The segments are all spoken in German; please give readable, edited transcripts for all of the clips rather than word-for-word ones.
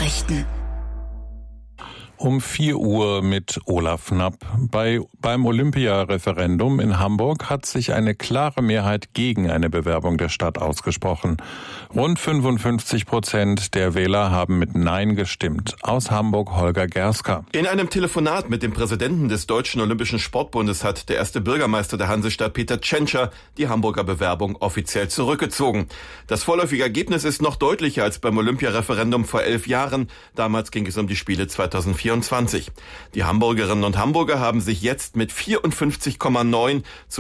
Nachrichten. Um 4 Uhr mit Olaf Knapp. Beim Olympia-Referendum in Hamburg hat sich eine klare Mehrheit gegen eine Bewerbung der Stadt ausgesprochen. Rund 55% der Wähler haben mit Nein gestimmt. Aus Hamburg Holger Gerska. In einem Telefonat mit dem Präsidenten des Deutschen Olympischen Sportbundes hat der erste Bürgermeister der Hansestadt Peter Tschentscher die Hamburger Bewerbung offiziell zurückgezogen. Das vorläufige Ergebnis ist noch deutlicher als beim Olympia-Referendum vor 11 Jahren. Damals ging es um die Spiele 2024. Die Hamburgerinnen und Hamburger haben sich jetzt mit 54,9 zu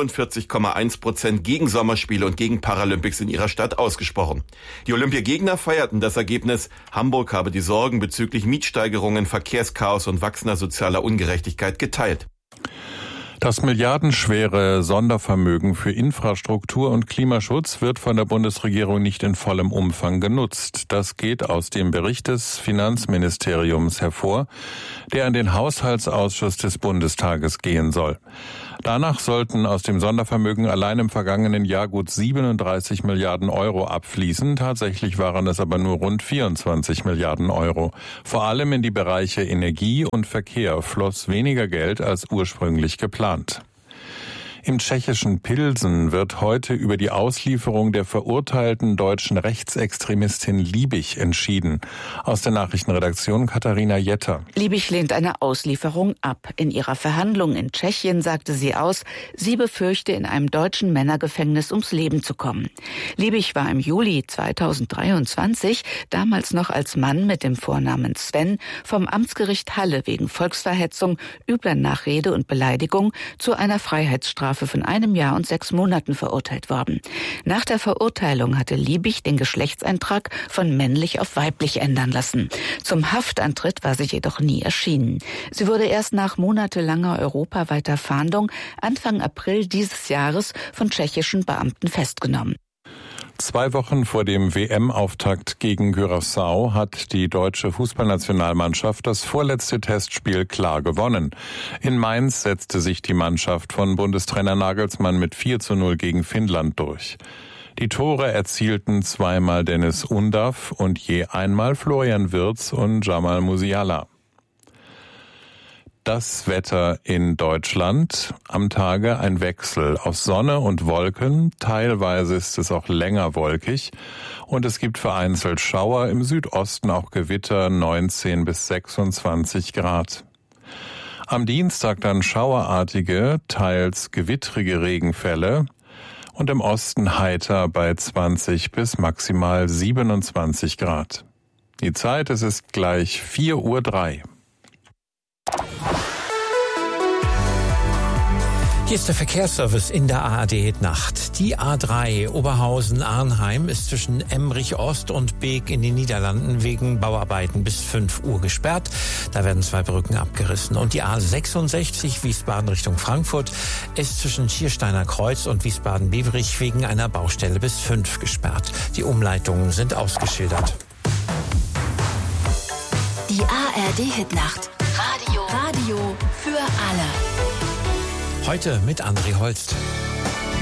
45,1% gegen Sommerspiele und gegen Paralympics in ihrer Stadt ausgesprochen. Die Olympiagegner feierten das Ergebnis. Hamburg habe die Sorgen bezüglich Mietsteigerungen, Verkehrschaos und wachsender sozialer Ungerechtigkeit geteilt. Das milliardenschwere Sondervermögen für Infrastruktur und Klimaschutz wird von der Bundesregierung nicht in vollem Umfang genutzt. Das geht aus dem Bericht des Finanzministeriums hervor, der an den Haushaltsausschuss des Bundestages gehen soll. Danach sollten aus dem Sondervermögen allein im vergangenen Jahr gut 37 Milliarden Euro abfließen. Tatsächlich waren es aber nur rund 24 Milliarden Euro. Vor allem in die Bereiche Energie und Verkehr floss weniger Geld als ursprünglich geplant. Im tschechischen Pilsen wird heute über die Auslieferung der verurteilten deutschen Rechtsextremistin Liebig entschieden. Aus der Nachrichtenredaktion Katharina Jetter. Liebig lehnt eine Auslieferung ab. In ihrer Verhandlung in Tschechien sagte sie aus, sie befürchte, in einem deutschen Männergefängnis ums Leben zu kommen. Liebig war im Juli 2023, damals noch als Mann mit dem Vornamen Sven, vom Amtsgericht Halle wegen Volksverhetzung, übler Nachrede und Beleidigung zu einer Freiheitsstrafe von 1 Jahr und 6 Monaten verurteilt worden. Nach der Verurteilung hatte Liebig den Geschlechtseintrag von männlich auf weiblich ändern lassen. Zum Haftantritt war sie jedoch nie erschienen. Sie wurde erst nach monatelanger europaweiter Fahndung Anfang April dieses Jahres von tschechischen Beamten festgenommen. 2 Wochen vor dem WM-Auftakt gegen Curaçao hat die deutsche Fußballnationalmannschaft das vorletzte Testspiel klar gewonnen. In Mainz setzte sich die Mannschaft von Bundestrainer Nagelsmann mit 4:0 gegen Finnland durch. Die Tore erzielten zweimal Dennis Undav und je einmal Florian Wirtz und Jamal Musiala. Das Wetter in Deutschland. Am Tage ein Wechsel aus Sonne und Wolken. Teilweise ist es auch länger wolkig. Und es gibt vereinzelt Schauer. Im Südosten auch Gewitter, 19 bis 26 Grad. Am Dienstag dann schauerartige, teils gewittrige Regenfälle. Und im Osten heiter bei 20 bis maximal 27 Grad. Die Zeit, es ist gleich 4:03 Uhr. Hier ist der Verkehrsservice in der ARD-Nacht. Die A3 Oberhausen-Arnheim ist zwischen Emmerich Ost und Beek in den Niederlanden wegen Bauarbeiten bis 5 Uhr gesperrt. Da werden 2 Brücken abgerissen. Und die A66 Wiesbaden Richtung Frankfurt ist zwischen Schiersteiner Kreuz und Wiesbaden-Beverich wegen einer Baustelle bis 5 gesperrt. Die Umleitungen sind ausgeschildert. Die ARD-Hitnacht. Radio für alle. Heute mit André Holst.